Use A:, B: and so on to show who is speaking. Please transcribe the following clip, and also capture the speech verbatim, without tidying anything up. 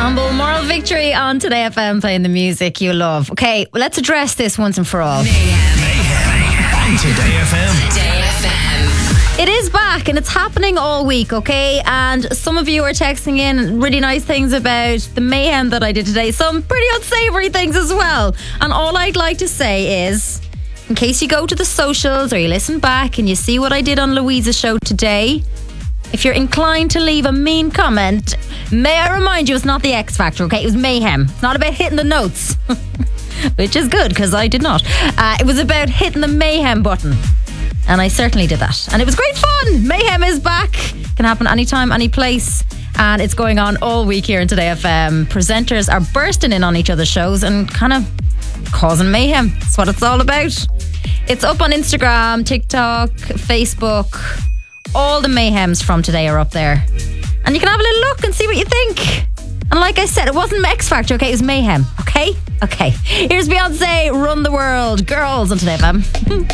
A: Humble Moral Victory on Today F M, playing the music you love. Okay, well, let's address this once and for all.
B: Mayhem. Mayhem. On Today F M. Today F M.
A: It is back and it's happening all week, okay? And some of you are texting in really nice things about the mayhem that I did today. Some pretty unsavory things as well. And all I'd like to say is, in case you go to the socials or you listen back and you see what I did on Louisa's show today, if you're inclined to leave a mean comment, may I remind you, it's not the X Factor, okay? It was mayhem. It's not about hitting the notes, which is good because I did not. Uh, it was about hitting the mayhem button. And I certainly did that. And it was great fun. Mayhem is back. Can happen anytime, any place. And it's going on all week here in Today F M. Presenters are bursting in on each other's shows and kind of causing mayhem. That's what it's all about. It's up on Instagram, TikTok, Facebook. All the mayhems from today are up there. And you can have a little look and see what you think. And like I said, it wasn't X Factor, okay? It was mayhem, okay? Okay. Here's Beyonce, Run the World. Girls on Today F M.